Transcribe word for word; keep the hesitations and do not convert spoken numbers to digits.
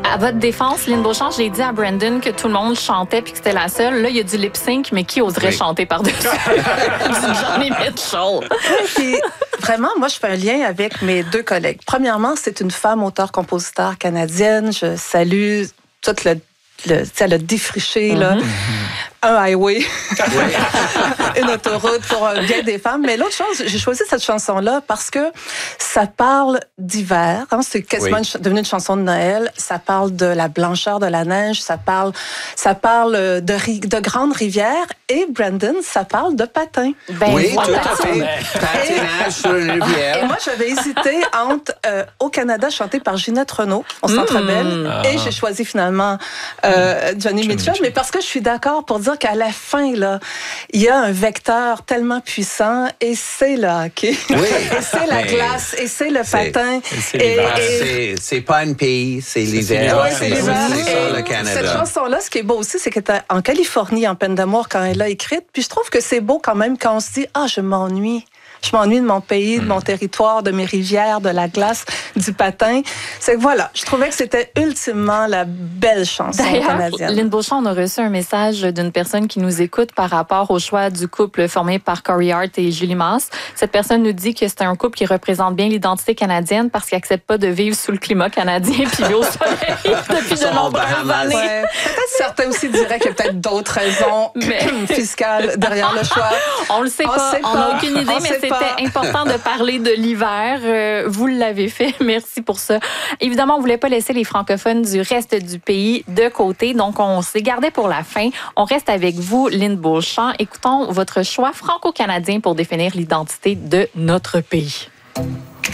À votre défense, Lynn Beauchamp, j'ai dit à Brandon que tout le monde chantait puis que c'était la seule. Là, il y a du lip-sync, mais qui oserait oui. chanter par-dessus? Johnny Mitchell. Puis, vraiment, moi, je fais un lien avec mes deux collègues. Premièrement, c'est une femme auteure-compositeur canadienne. Je salue toute le Le, elle a défriché, mm-hmm. là, un highway, une autoroute pour bien des femmes. Mais l'autre chose, j'ai choisi cette chanson-là parce que ça parle d'hiver. Hein, c'est quasiment oui. une, devenu une chanson de Noël. Ça parle de la blancheur de la neige. Ça parle, ça parle de, de grandes rivières. Et Brandon, ça parle de patins. Ben, oui, tout à fait. Patinage sur une rivière. Et moi, j'avais hésité entre euh, Au Canada, chanté par Ginette Renaud, au Centre Bell, mmh. et j'ai choisi finalement euh, Johnny Mitchell. Mais parce que je suis d'accord pour dire qu'à la fin, là, il y a un vecteur tellement puissant, et c'est le hockey, oui. et c'est la glace, et c'est le c'est, patin. C'est, et, et, c'est, c'est pas un pays, c'est l'hiver. C'est, c'est, l'hiver. c'est ça, le Canada. Cette chanson-là, ce qui est beau aussi, c'est qu'elle était en Californie, en peine d'amour, quand elle l'a écrite. Puis je trouve que c'est beau quand même quand on se dit « Ah, je m'ennuie ». Je m'ennuie de mon pays, de mon territoire, de mes rivières, de la glace, du patin. C'est que voilà, je trouvais que c'était ultimement la belle chanson D'ailleurs, canadienne. Lynn Beauchamp, on a reçu un message d'une personne qui nous écoute par rapport au choix du couple formé par Corey Hart et Julie Masse. Cette personne nous dit que c'est un couple qui représente bien l'identité canadienne parce qu'il n'accepte pas de vivre sous le climat canadien puis vivre au soleil depuis de nombreuses années. Ouais. Peut-être certains aussi diraient qu'il y a peut-être d'autres raisons mais... fiscales derrière le choix. On le sait on pas, sait on n'a aucune idée, on mais c'est C'était important de parler de l'hiver. Euh, vous l'avez fait. Merci pour ça. Évidemment, on ne voulait pas laisser les francophones du reste du pays de côté. Donc, on s'est gardé pour la fin. On reste avec vous, Lynn Beauchamp. Écoutons votre choix franco-canadien pour définir l'identité de notre pays.